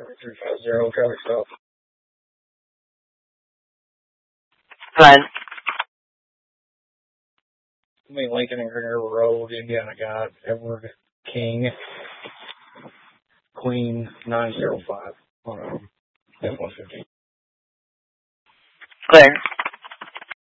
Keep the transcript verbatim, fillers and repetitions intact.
three five zero, traffic stop. Glenn. I mean, Lincoln and Green River Road, Indiana God, Edward King, Queen nine zero five on um, F one fifty. Glenn.